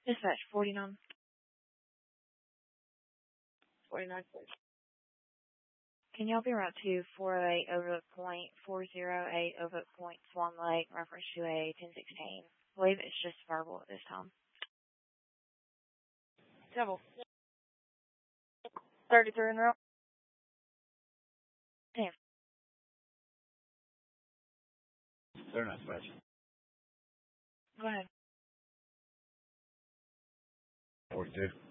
Dispatch 49. 49. Can y'all be route to 408 Overlook Point, 408 Overlook Point, Swan Lake, reference to a 1016? I believe it's just verbal at this time. Double. 33 in route. 10. They're not special. Go ahead. 42.